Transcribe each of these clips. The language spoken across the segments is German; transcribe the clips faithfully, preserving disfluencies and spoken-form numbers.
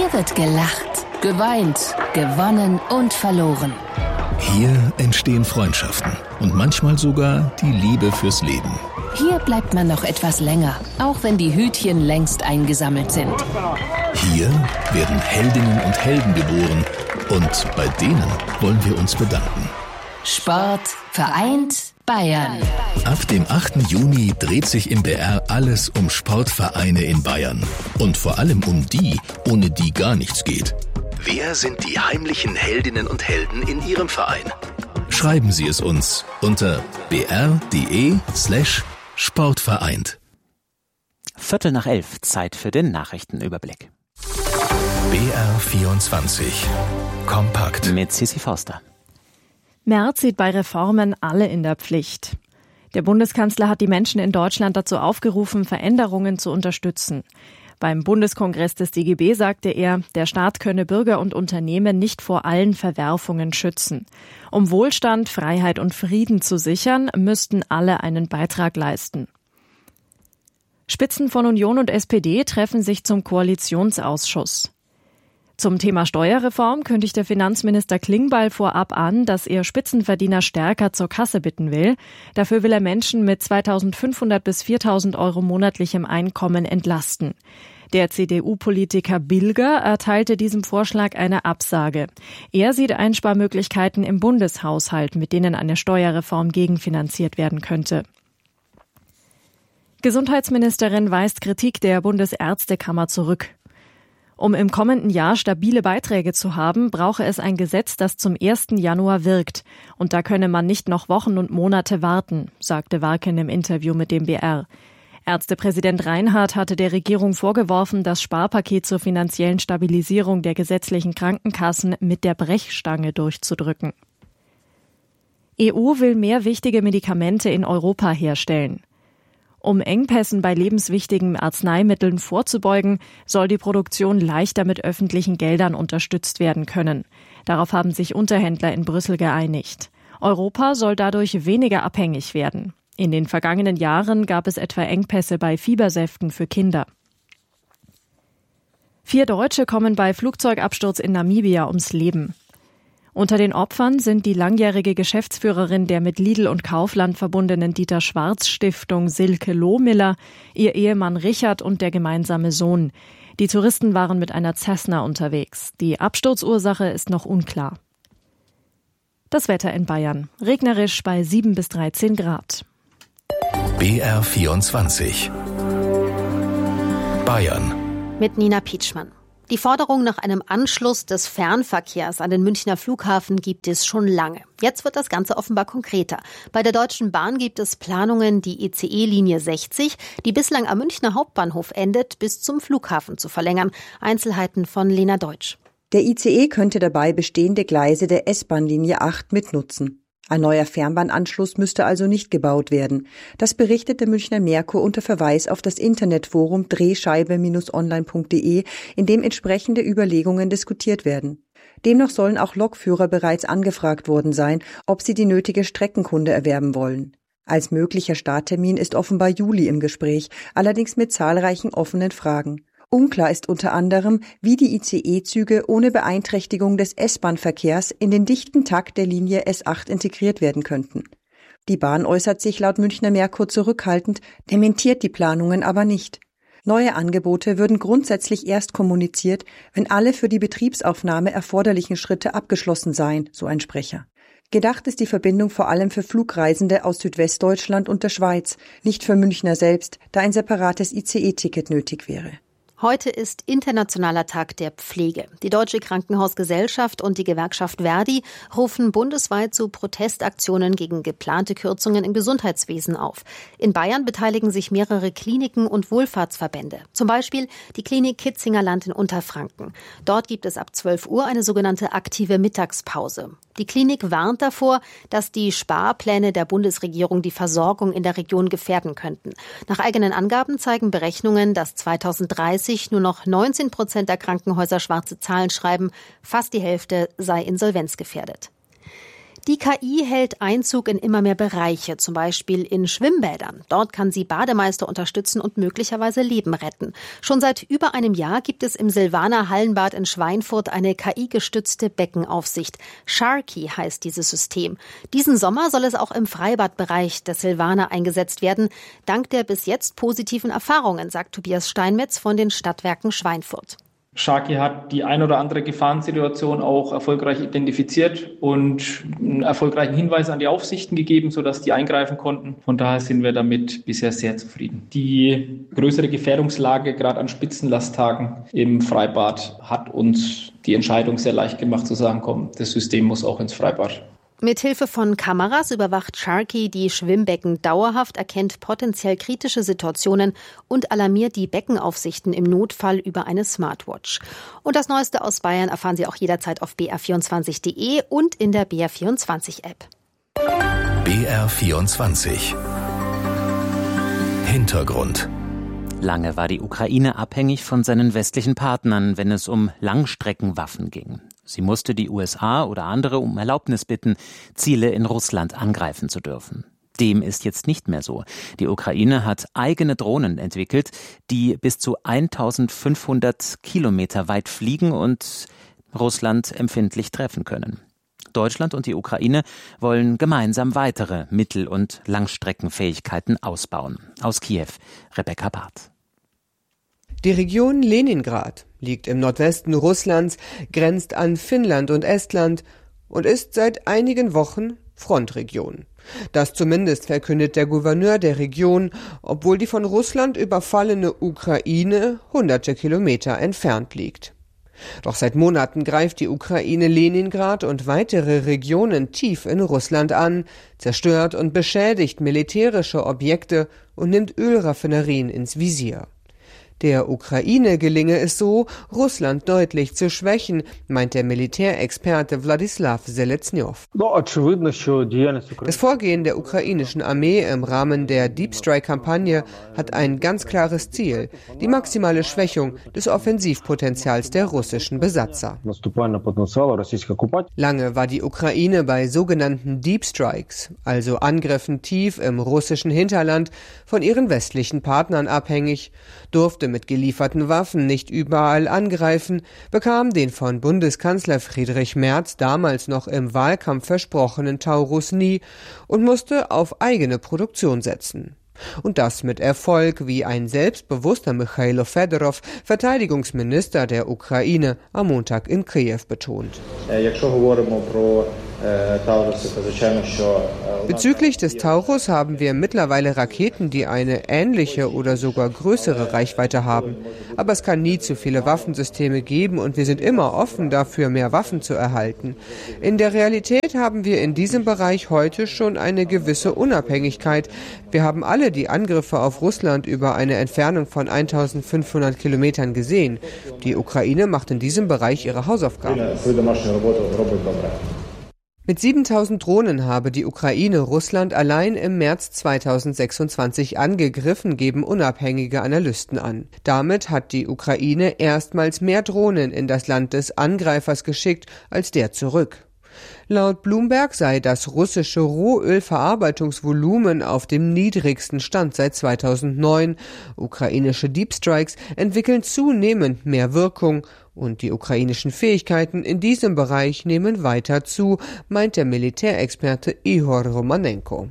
Hier wird gelacht, geweint, gewonnen und verloren. Hier entstehen Freundschaften und manchmal sogar die Liebe fürs Leben. Hier bleibt man noch etwas länger, auch wenn die Hütchen längst eingesammelt sind. Hier werden Heldinnen und Helden geboren und bei denen wollen wir uns bedanken. Sport vereint Bayern. Ab dem achten Juni dreht sich im B R alles um Sportvereine in Bayern. Und vor allem um die, ohne die gar nichts geht. Wer sind die heimlichen Heldinnen und Helden in Ihrem Verein? Schreiben Sie es uns unter br.de slash sportvereint. Viertel nach elf, Zeit für den Nachrichtenüberblick. B R vierundzwanzig. Kompakt. Mit Sissi Forster. Merz sieht bei Reformen alle in der Pflicht. Der Bundeskanzler hat die Menschen in Deutschland dazu aufgerufen, Veränderungen zu unterstützen. Beim Bundeskongress des D G B sagte er, der Staat könne Bürger und Unternehmen nicht vor allen Verwerfungen schützen. Um Wohlstand, Freiheit und Frieden zu sichern, müssten alle einen Beitrag leisten. Spitzen von Union und S P D treffen sich zum Koalitionsausschuss. Zum Thema Steuerreform kündigte Finanzminister Klingbeil vorab an, dass er Spitzenverdiener stärker zur Kasse bitten will. Dafür will er Menschen mit zweitausendfünfhundert bis viertausend Euro monatlichem Einkommen entlasten. Der C D U-Politiker Bilger erteilte diesem Vorschlag eine Absage. Er sieht Einsparmöglichkeiten im Bundeshaushalt, mit denen eine Steuerreform gegenfinanziert werden könnte. Gesundheitsministerin weist Kritik der Bundesärztekammer zurück. Um im kommenden Jahr stabile Beiträge zu haben, brauche es ein Gesetz, das zum ersten Januar wirkt. Und da könne man nicht noch Wochen und Monate warten, sagte Warken im Interview mit dem B R. Ärztepräsident Reinhardt hatte der Regierung vorgeworfen, das Sparpaket zur finanziellen Stabilisierung der gesetzlichen Krankenkassen mit der Brechstange durchzudrücken. E U will mehr wichtige Medikamente in Europa herstellen. Um Engpässen bei lebenswichtigen Arzneimitteln vorzubeugen, soll die Produktion leichter mit öffentlichen Geldern unterstützt werden können. Darauf haben sich Unterhändler in Brüssel geeinigt. Europa soll dadurch weniger abhängig werden. In den vergangenen Jahren gab es etwa Engpässe bei Fiebersäften für Kinder. Vier Deutsche kommen bei Flugzeugabsturz in Namibia ums Leben. Unter den Opfern sind die langjährige Geschäftsführerin der mit Lidl und Kaufland verbundenen Dieter-Schwarz-Stiftung Silke Lohmiller, ihr Ehemann Richard und der gemeinsame Sohn. Die Touristen waren mit einer Cessna unterwegs. Die Absturzursache ist noch unklar. Das Wetter in Bayern. Regnerisch bei sieben bis dreizehn Grad. B R vierundzwanzig. Bayern. Mit Nina Pietschmann. Die Forderung nach einem Anschluss des Fernverkehrs an den Münchner Flughafen gibt es schon lange. Jetzt wird das Ganze offenbar konkreter. Bei der Deutschen Bahn gibt es Planungen, die I C E-Linie sechzig, die bislang am Münchner Hauptbahnhof endet, bis zum Flughafen zu verlängern. Einzelheiten von Lena Deutsch. Der I C E könnte dabei bestehende Gleise der S-Bahn-Linie acht mitnutzen. Ein neuer Fernbahnanschluss müsste also nicht gebaut werden. Das berichtet der Münchner Merkur unter Verweis auf das Internetforum drehscheibe Bindestrich online punkt de, in dem entsprechende Überlegungen diskutiert werden. Demnach sollen auch Lokführer bereits angefragt worden sein, ob sie die nötige Streckenkunde erwerben wollen. Als möglicher Starttermin ist offenbar Juli im Gespräch, allerdings mit zahlreichen offenen Fragen. Unklar ist unter anderem, wie die I C E-Züge ohne Beeinträchtigung des S-Bahn-Verkehrs in den dichten Takt der Linie S acht integriert werden könnten. Die Bahn äußert sich laut Münchner Merkur zurückhaltend, dementiert die Planungen aber nicht. Neue Angebote würden grundsätzlich erst kommuniziert, wenn alle für die Betriebsaufnahme erforderlichen Schritte abgeschlossen seien, so ein Sprecher. Gedacht ist die Verbindung vor allem für Flugreisende aus Südwestdeutschland und der Schweiz, nicht für Münchner selbst, da ein separates I C E-Ticket nötig wäre. Heute ist Internationaler Tag der Pflege. Die Deutsche Krankenhausgesellschaft und die Gewerkschaft Verdi rufen bundesweit zu Protestaktionen gegen geplante Kürzungen im Gesundheitswesen auf. In Bayern beteiligen sich mehrere Kliniken und Wohlfahrtsverbände. Zum Beispiel die Klinik Kitzingerland in Unterfranken. Dort gibt es ab zwölf Uhr eine sogenannte aktive Mittagspause. Die Klinik warnt davor, dass die Sparpläne der Bundesregierung die Versorgung in der Region gefährden könnten. Nach eigenen Angaben zeigen Berechnungen, dass zweitausenddreißig nur noch neunzehn Prozent der Krankenhäuser schwarze Zahlen schreiben. Fast die Hälfte sei insolvenzgefährdet. Die K I hält Einzug in immer mehr Bereiche, zum Beispiel in Schwimmbädern. Dort kann sie Bademeister unterstützen und möglicherweise Leben retten. Schon seit über einem Jahr gibt es im Silvaner Hallenbad in Schweinfurt eine K I-gestützte Beckenaufsicht. Sharky heißt dieses System. Diesen Sommer soll es auch im Freibadbereich des Silvaner eingesetzt werden, dank der bis jetzt positiven Erfahrungen, sagt Tobias Steinmetz von den Stadtwerken Schweinfurt. Sharky hat die ein oder andere Gefahrensituation auch erfolgreich identifiziert und einen erfolgreichen Hinweis an die Aufsichten gegeben, sodass die eingreifen konnten. Von daher sind wir damit bisher sehr zufrieden. Die größere Gefährdungslage, gerade an Spitzenlasttagen im Freibad, hat uns die Entscheidung sehr leicht gemacht zu sagen, komm, das System muss auch ins Freibad. Mithilfe von Kameras überwacht Sharky die Schwimmbecken dauerhaft, erkennt potenziell kritische Situationen und alarmiert die Beckenaufsichten im Notfall über eine Smartwatch. Und das Neueste aus Bayern erfahren Sie auch jederzeit auf b r vierundzwanzig punkt d e und in der B R vierundzwanzig App. B R vierundzwanzig Hintergrund. Lange war die Ukraine abhängig von seinen westlichen Partnern, wenn es um Langstreckenwaffen ging. Sie musste die U S A oder andere um Erlaubnis bitten, Ziele in Russland angreifen zu dürfen. Dem ist jetzt nicht mehr so. Die Ukraine hat eigene Drohnen entwickelt, die bis zu eintausendfünfhundert Kilometer weit fliegen und Russland empfindlich treffen können. Deutschland und die Ukraine wollen gemeinsam weitere Mittel- und Langstreckenfähigkeiten ausbauen. Aus Kiew, Rebecca Barth. Die Region Leningrad liegt im Nordwesten Russlands, grenzt an Finnland und Estland und ist seit einigen Wochen Frontregion. Das zumindest verkündet der Gouverneur der Region, obwohl die von Russland überfallene Ukraine hunderte Kilometer entfernt liegt. Doch seit Monaten greift die Ukraine Leningrad und weitere Regionen tief in Russland an, zerstört und beschädigt militärische Objekte und nimmt Ölraffinerien ins Visier. Der Ukraine gelinge es so, Russland deutlich zu schwächen, meint der Militärexperte Wladislaw Seleznyov. Das Vorgehen der ukrainischen Armee im Rahmen der Deep Strike-Kampagne hat ein ganz klares Ziel: die maximale Schwächung des Offensivpotenzials der russischen Besatzer. Lange war die Ukraine bei sogenannten Deep Strikes, also Angriffen tief im russischen Hinterland, von ihren westlichen Partnern abhängig, durfte mit gelieferten Waffen nicht überall angreifen, bekam den von Bundeskanzler Friedrich Merz damals noch im Wahlkampf versprochenen Taurus nie und musste auf eigene Produktion setzen. Und das mit Erfolg, wie ein selbstbewusster Michailo Fedorov, Verteidigungsminister der Ukraine, am Montag in Kiew betont. Bezüglich des Taurus haben wir mittlerweile Raketen, die eine ähnliche oder sogar größere Reichweite haben. Aber es kann nie zu viele Waffensysteme geben und wir sind immer offen dafür, mehr Waffen zu erhalten. In der Realität haben wir in diesem Bereich heute schon eine gewisse Unabhängigkeit. Wir haben alle die Angriffe auf Russland über eine Entfernung von eintausendfünfhundert Kilometern gesehen. Die Ukraine macht in diesem Bereich ihre Hausaufgaben. Mit siebentausend Drohnen habe die Ukraine Russland allein im März zweitausendsechsundzwanzig angegriffen, geben unabhängige Analysten an. Damit hat die Ukraine erstmals mehr Drohnen in das Land des Angreifers geschickt als der zurück. Laut Bloomberg sei das russische Rohölverarbeitungsvolumen auf dem niedrigsten Stand seit zweitausendneun. Ukrainische Deep Strikes entwickeln zunehmend mehr Wirkung und die ukrainischen Fähigkeiten in diesem Bereich nehmen weiter zu, meint der Militärexperte Ihor Romanenko.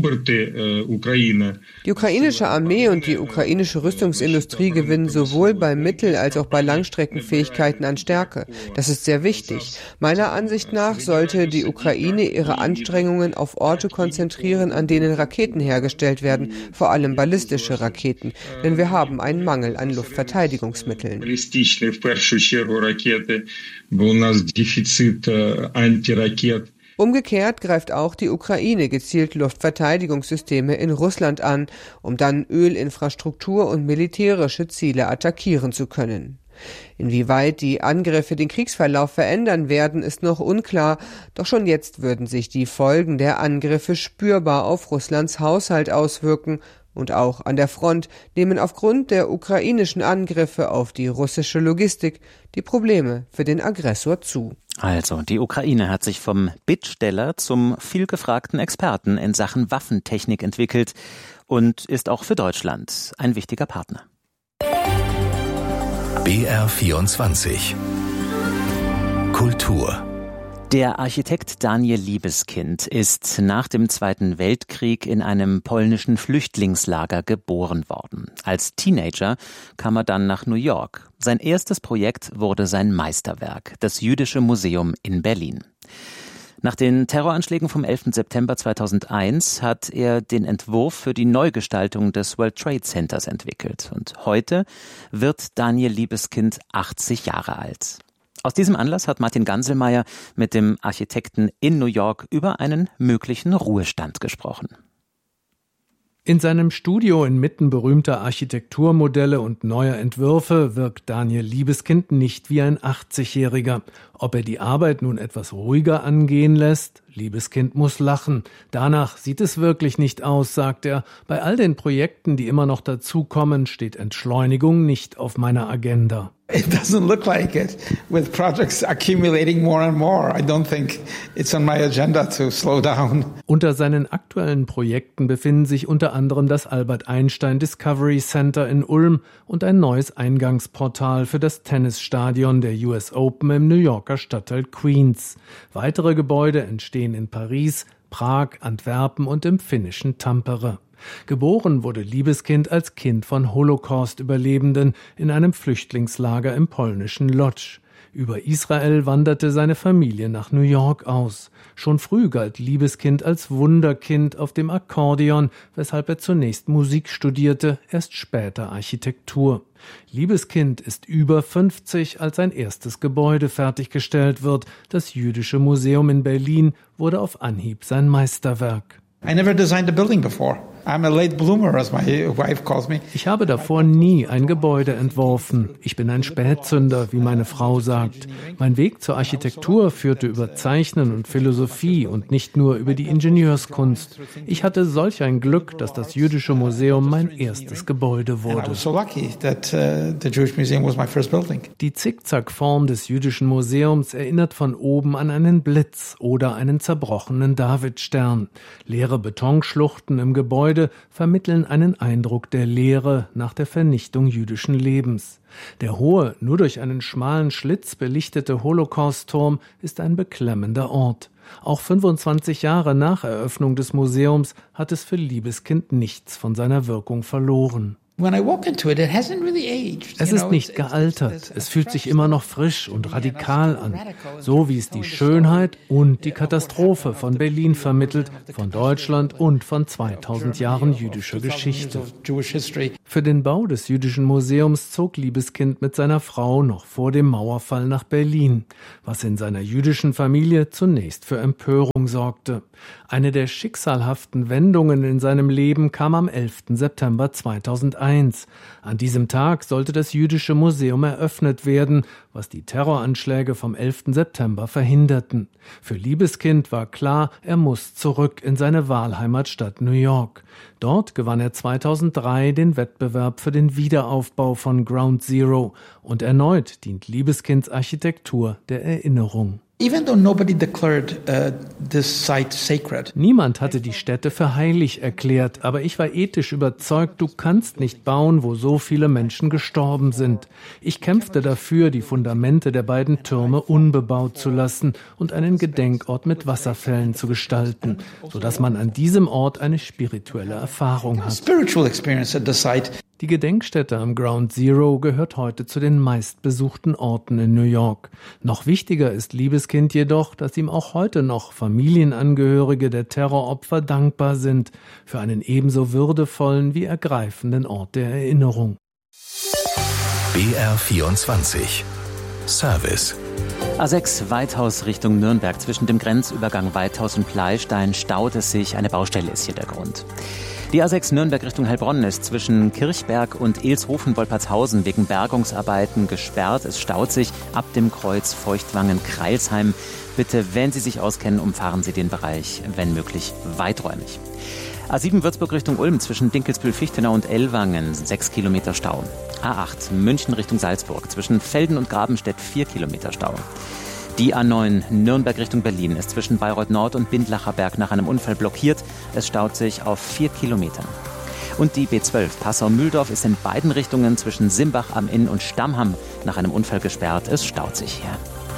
Die ukrainische Armee und die ukrainische Rüstungsindustrie gewinnen sowohl bei Mittel- als auch bei Langstreckenfähigkeiten an Stärke. Das ist sehr wichtig. Meiner Ansicht nach sollte die Ukraine ihre Anstrengungen auf Orte konzentrieren, an denen Raketen hergestellt werden, vor allem ballistische Raketen, denn wir haben einen Mangel an Luftverteidigungsmitteln. Umgekehrt greift auch die Ukraine gezielt Luftverteidigungssysteme in Russland an, um dann Ölinfrastruktur und militärische Ziele attackieren zu können. Inwieweit die Angriffe den Kriegsverlauf verändern werden, ist noch unklar, doch schon jetzt würden sich die Folgen der Angriffe spürbar auf Russlands Haushalt auswirken. Und auch an der Front nehmen aufgrund der ukrainischen Angriffe auf die russische Logistik die Probleme für den Aggressor zu. Also, die Ukraine hat sich vom Bittsteller zum vielgefragten Experten in Sachen Waffentechnik entwickelt und ist auch für Deutschland ein wichtiger Partner. B R vierundzwanzig Kultur. Der Architekt Daniel Libeskind ist nach dem Zweiten Weltkrieg in einem polnischen Flüchtlingslager geboren worden. Als Teenager kam er dann nach New York. Sein erstes Projekt wurde sein Meisterwerk, das Jüdische Museum in Berlin. Nach den Terroranschlägen vom elften September zweitausendeins hat er den Entwurf für die Neugestaltung des World Trade Centers entwickelt. Und heute wird Daniel Libeskind achtzig Jahre alt. Aus diesem Anlass hat Martin Ganselmeier mit dem Architekten in New York über einen möglichen Ruhestand gesprochen. In seinem Studio inmitten berühmter Architekturmodelle und neuer Entwürfe wirkt Daniel Libeskind nicht wie ein achtzigjähriger. Ob er die Arbeit nun etwas ruhiger angehen lässt? Libeskind muss lachen. Danach sieht es wirklich nicht aus, sagt er. Bei all den Projekten, die immer noch dazukommen, steht Entschleunigung nicht auf meiner Agenda. It doesn't look like it. With projects accumulating more and more, I don't think it's on my agenda to slow down. Unter seinen aktuellen Projekten befinden sich unter anderem das Albert Einstein Discovery Center in Ulm und ein neues Eingangsportal für das Tennisstadion der U S Open im New Yorker Stadtteil Queens. Weitere Gebäude entstehen in Paris, Prag, Antwerpen und im finnischen Tampere. Geboren wurde Libeskind als Kind von Holocaust-Überlebenden in einem Flüchtlingslager im polnischen Lodz. Über Israel wanderte seine Familie nach New York aus. Schon früh galt Libeskind als Wunderkind auf dem Akkordeon, weshalb er zunächst Musik studierte, erst später Architektur. Libeskind ist über fünfzig, als sein erstes Gebäude fertiggestellt wird. Das Jüdische Museum in Berlin wurde auf Anhieb sein Meisterwerk. I never designed a building before. I'm a late bloomer, as my wife calls me. Ich habe davor nie ein Gebäude entworfen. Ich bin ein Spätzünder, wie meine Frau sagt. Mein Weg zur Architektur führte über Zeichnen und Philosophie und nicht nur über die Ingenieurskunst. Ich hatte solch ein Glück, dass das Jüdische Museum mein erstes Gebäude wurde. Die Zickzackform des Jüdischen Museums erinnert von oben an einen Blitz oder einen zerbrochenen Davidstern. Leere Betonschluchten im Gebäude vermitteln einen Eindruck der Leere nach der Vernichtung jüdischen Lebens. Der hohe, nur durch einen schmalen Schlitz belichtete Holocaust-Turm ist ein beklemmender Ort. Auch fünfundzwanzig Jahre nach Eröffnung des Museums hat es für Libeskind nichts von seiner Wirkung verloren. Es ist nicht gealtert, es fühlt sich immer noch frisch und radikal an, so wie es die Schönheit und die Katastrophe von Berlin vermittelt, von Deutschland und von zweitausend Jahren jüdischer Geschichte. Für den Bau des Jüdischen Museums zog Libeskind mit seiner Frau noch vor dem Mauerfall nach Berlin, was in seiner jüdischen Familie zunächst für Empörung sorgte. Eine der schicksalhaften Wendungen in seinem Leben kam am elften September zweitausendeins. An diesem Tag sollte das Jüdische Museum eröffnet werden, was die Terroranschläge vom elften September verhinderten. Für Libeskind war klar, er muss zurück in seine Wahlheimatstadt New York. Dort gewann er zweitausenddrei den Wettbewerb für den Wiederaufbau von Ground Zero und erneut dient Libeskinds Architektur der Erinnerung. Even though nobody declared uh, this site sacred. Niemand hatte die Stätte für heilig erklärt, aber ich war ethisch überzeugt, du kannst nicht bauen, wo so viele Menschen gestorben sind. Ich kämpfte dafür, die Fundamente der beiden Türme unbebaut zu lassen und einen Gedenkort mit Wasserfällen zu gestalten, sodass man an diesem Ort eine spirituelle Erfahrung hat. Spiritual experience at the site. Die Gedenkstätte am Ground Zero gehört heute zu den meistbesuchten Orten in New York. Noch wichtiger ist Libeskind jedoch, dass ihm auch heute noch Familienangehörige der Terroropfer dankbar sind für einen ebenso würdevollen wie ergreifenden Ort der Erinnerung. B R vierundzwanzig Service. A sechs Weithaus Richtung Nürnberg. Zwischen dem Grenzübergang Weithaus und Pleystein staut es sich. Eine Baustelle ist hier der Grund. Die A sechs Nürnberg Richtung Heilbronn ist zwischen Kirchberg und Ilshofen-Wolpertshausen wegen Bergungsarbeiten gesperrt. Es staut sich ab dem Kreuz Feuchtwangen-Kreilsheim. Bitte, wenn Sie sich auskennen, umfahren Sie den Bereich, wenn möglich, weiträumig. A sieben Würzburg Richtung Ulm zwischen Dinkelsbühl-Fichtenau und Ellwangen, sechs Kilometer Stau. A acht München Richtung Salzburg zwischen Velden und Grabenstedt, vier Kilometer Stau. Die A neun Nürnberg Richtung Berlin ist zwischen Bayreuth Nord und Bindlacher Berg nach einem Unfall blockiert. Es staut sich auf vier Kilometern. Und die B zwölf Passau-Mühldorf ist in beiden Richtungen zwischen Simbach am Inn und Stammham nach einem Unfall gesperrt. Es staut sich hier.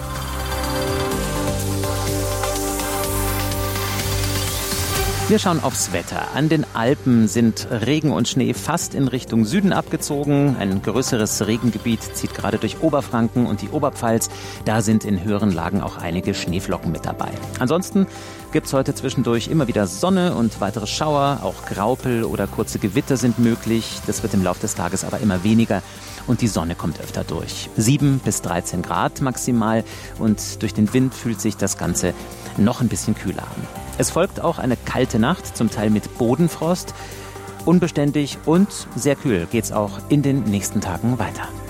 Wir schauen aufs Wetter. An den Alpen sind Regen und Schnee fast in Richtung Süden abgezogen. Ein größeres Regengebiet zieht gerade durch Oberfranken und die Oberpfalz. Da sind in höheren Lagen auch einige Schneeflocken mit dabei. Ansonsten gibt es heute zwischendurch immer wieder Sonne und weitere Schauer. Auch Graupel oder kurze Gewitter sind möglich. Das wird im Laufe des Tages aber immer weniger. Und die Sonne kommt öfter durch. sieben bis dreizehn Grad maximal. Und durch den Wind fühlt sich das Ganze noch ein bisschen kühler an. Es folgt auch eine kalte Nacht, zum Teil mit Bodenfrost. Unbeständig und sehr kühl geht's auch in den nächsten Tagen weiter.